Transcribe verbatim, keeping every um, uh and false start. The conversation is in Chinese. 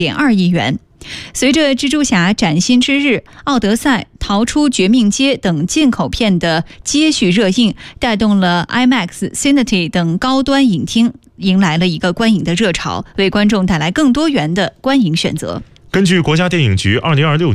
点二亿元。随着蜘蛛侠崭新之日、奥德赛、逃出绝命街等进口片的接续热映，带动了 IMAX、Cinity 等高端影厅迎来了一个观影的热潮，为观众带来更多元的观影选择。 根据国家电影局二零二六